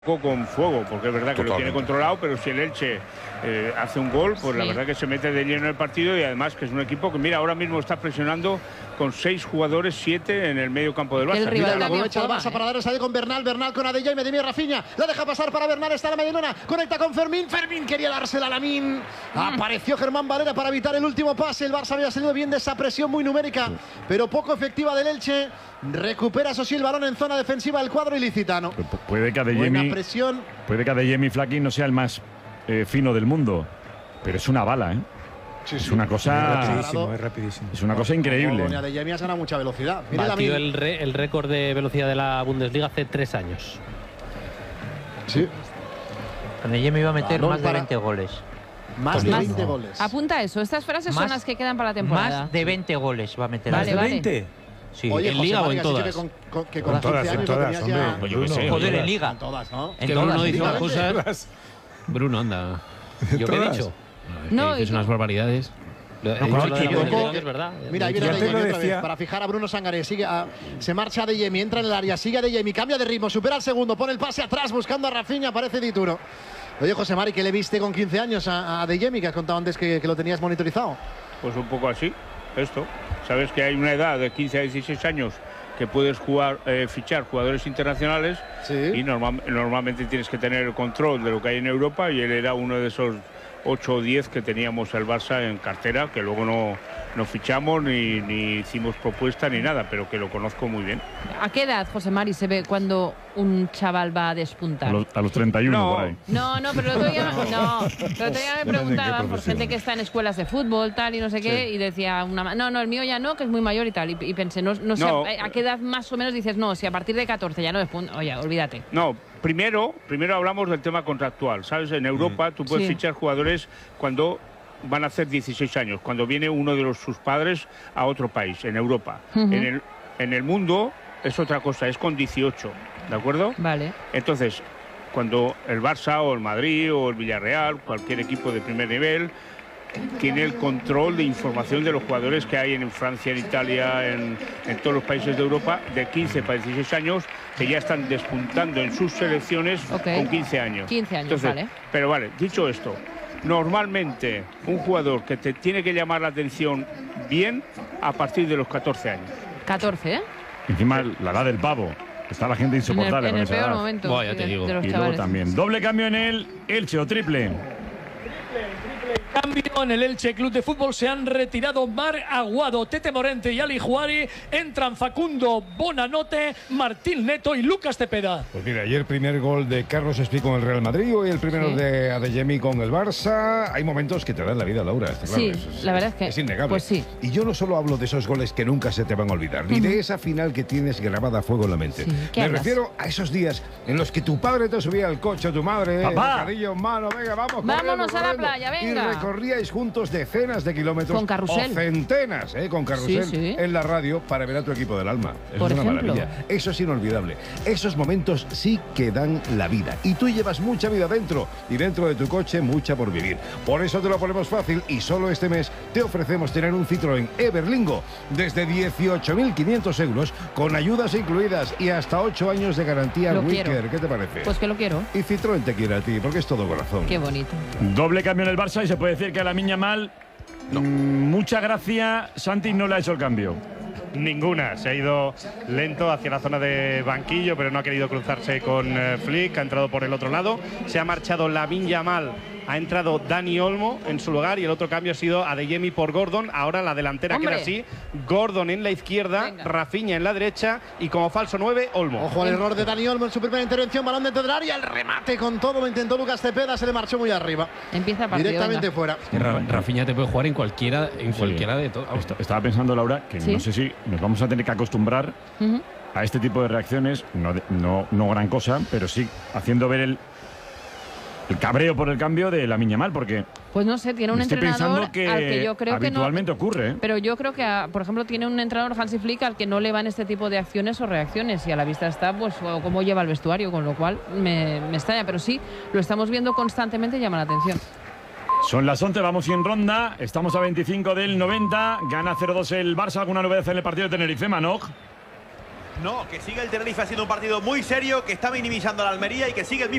con fuego, porque es verdad que lo tiene controlado, pero si el Elche hace un gol, pues la verdad que se mete de lleno en el partido, y además que es un equipo que, mira, ahora mismo está presionando con 6 jugadores, 7 en el medio campo del Barça. La aprovecha el Barça para dar esa de con Bernal con Adeyemi, Medimi, Rafinha, la deja pasar para Bernal, está la medialuna, conecta con Fermín quería dársela a Lamine, apareció Germán Valera para evitar el último pase, el Barça había salido bien de esa presión muy numérica, pero poco efectiva del Elche. Recupera eso sí el balón en zona defensiva del cuadro ilicitano. Puede que Adeyemi Flaquín no sea el más fino del mundo, pero es una bala, ¿eh? Sí, es una cosa es rapidísimo. Es una cosa increíble. Adeyemi ha ganado mucha velocidad. Batió el récord de velocidad de la Bundesliga hace 3 años. Sí. Adeyemi va a meter más de 20 goles. Más de 20 goles. Apunta eso. Estas frases son las que quedan para la temporada. Más de 20 goles va a meter. Vale, ¿Más de 20? Sí. Oye, ¿En José Liga o María, en todas? Que con 15 años todas, hombre. ya... Pues yo qué sé. Joder, en Liga. En todas, ¿no? En Que todas. Bruno dice unas Efectivamente. cosas. Bruno, anda. ¿Yo qué he Todas. dicho? No, dices unas barbaridades. Es verdad. Mira, ahí viene Yo antes Adeyemi lo otra vez decía. para fijar a Bruno Sangaré. Se marcha Adeyemi, entra en el área, sigue Adeyemi, cambia de ritmo, supera al segundo, pone el pase atrás buscando a Rafinha, aparece Dituro. Oye, José Mari, ¿qué le viste con 15 años a Adeyemi, que has contado antes que lo tenías monitorizado? Pues un poco así, esto. Sabes que hay una edad de 15 a 16 años que puedes fichar jugadores internacionales, Sí. y normalmente tienes que tener el control de lo que hay en Europa, y él era uno de esos 8 o 10 que teníamos el Barça en cartera, que luego no fichamos ni hicimos propuesta ni nada, pero que lo conozco muy bien. ¿A qué edad, José Mari, se ve cuando un chaval va a despuntar? A los 31 No. por ahí. No, pero el otro día, me preguntaban por gente que está en escuelas de fútbol, tal, y no sé qué, y decía el mío ya no, que es muy mayor y tal. Y pensé, no sé, No. ¿a qué edad más o menos dices, no, si a partir de 14 ya no despunta? Oye, olvídate. No, primero hablamos del tema contractual, ¿sabes? En Europa tú puedes Sí. fichar jugadores cuando van a hacer 16 años, cuando viene uno de sus padres a otro país, en Europa. En el mundo es otra cosa, es con 18, ¿de acuerdo? Vale. Entonces, cuando el Barça o el Madrid o el Villarreal, cualquier equipo de primer nivel, tiene el control de información de los jugadores que hay en Francia, en Italia, en todos los países de Europa, de 15 para 16 años, que ya están despuntando en sus selecciones con 15 años. 15 años, Entonces, vale. Pero vale, dicho esto, normalmente un jugador que te tiene que llamar la atención bien a partir de los 14 años. 14, ¿eh? Encima la edad del pavo. Está la gente insoportable En con el esa peor edad. momento Buah, ya te digo. de los Y luego chavales. también. Doble cambio en el Elche o triple. Cambio en el Elche Club de Fútbol. Se han retirado Mar Aguado, Tete Morente y Ali Juari. Entran Facundo Bonanote, Martín Neto y Lucas Cepeda. Pues mira, ayer primer gol de Carlos Espí con el Real Madrid, hoy el primero Sí. de Adeyemi con el Barça. Hay momentos que te dan la vida, Laura. Está claro, Sí, la verdad es que... es innegable. Pues sí. Y yo no solo hablo de esos goles que nunca se te van a olvidar, ni de esa final que tienes grabada a fuego en la mente. Sí, ¿qué Me hablas? refiero a esos días en los que tu padre te subía al coche, tu madre, ¡Papá! bocadillo en mano, venga, vamos. Vámonos corriendo, a la corriendo. playa, venga. Y recorríais juntos decenas de kilómetros. Con carrusel. O centenas, con carrusel. Sí, sí. En la radio para ver a tu equipo del alma. Eso Por es una ejemplo. maravilla. Eso es inolvidable. Esos momentos sí que dan la vida. Y tú llevas mucha vida dentro. Y dentro de tu coche, mucha por vivir. Por eso te lo ponemos fácil. Y solo este mes te ofrecemos tener un Citroën Everlingo desde 18.500 euros, con ayudas incluidas y hasta 8 años de garantía Lo Wicker. quiero. ¿Qué te parece? Pues que lo quiero. Y Citroën te quiere a ti, porque es todo corazón. Qué bonito. Doble cambio en el Barça y se puede decir que a la Miña Mal, mucha gracia, Santi no le ha hecho el cambio. Ninguna, se ha ido lento hacia la zona de banquillo, pero no ha querido cruzarse con Flick, ha entrado por el otro lado, se ha marchado Lamine Yamal, ha entrado Dani Olmo en su lugar, y el otro cambio ha sido Adeyemi por Gordon. Ahora la delantera ¡Hombre! queda así: Gordon en la izquierda, Venga. Rafinha en la derecha, y como falso 9, Olmo. Ojo al error de Dani Olmo en su primera intervención, balón dentro del área, el remate con todo lo intentó Lucas Cepeda, se le marchó muy arriba. Empieza el partido. Directamente venga. fuera. Rafinha te puede jugar en cualquiera de todos. Estaba pensando, Laura, que Sí. no sé si nos vamos a tener que acostumbrar Ujú. a este tipo de reacciones, no gran cosa, pero sí haciendo ver el cabreo por el cambio de la Miña Mal, porque Pues no sé, tiene un estoy entrenador pensando que, al que yo creo que no... habitualmente ocurre. Pero yo creo que, por ejemplo, tiene un entrenador, Hansi Flick, al que no le van este tipo de acciones o reacciones. Y a la vista está, pues, cómo lleva el vestuario, con lo cual me extraña. Pero sí, lo estamos viendo constantemente y llama la atención. Son las 11, vamos en ronda, estamos a 25 del 90, gana 0-2 el Barça. ¿Alguna novedad en el partido de Tenerife, Manoj? No, que sigue el Tenerife haciendo un partido muy serio, que está minimizando a la Almería y que sigue el mismo